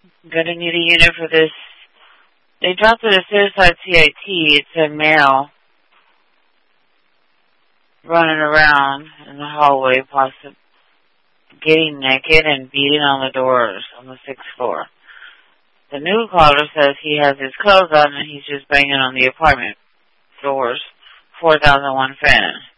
Gonna need a unit for this. They dropped it at Suicide CIT. It's a male running around in the hallway, possibly getting naked and beating on the doors on the 6th floor. The new caller says he has his clothes on and he's just banging on the apartment doors, 4001 Fannin.